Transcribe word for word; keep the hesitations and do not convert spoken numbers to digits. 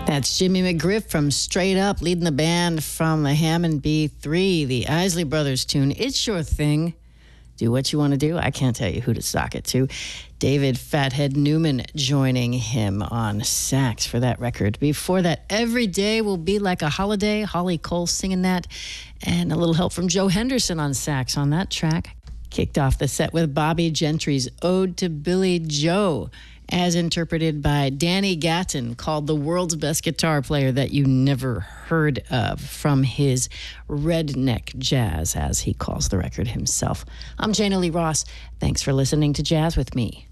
That's Jimmy McGriff from Straight Up, leading the band from the Hammond B three, the Isley Brothers tune, It's Your Thing. Do what you want to do. I can't tell you who to sock it to. David Fathead Newman joining him on sax for that record. Before that, Every Day Will Be Like a Holiday. Holly Cole singing that. And a little help from Joe Henderson on sax on that track. Kicked off the set with Bobby Gentry's Ode to Billy Joe, as interpreted by Danny Gatton, called the world's best guitar player that you never heard of, from his redneck jazz, as he calls the record himself. I'm Jana Lee Ross. Thanks for listening to Jazz with Me.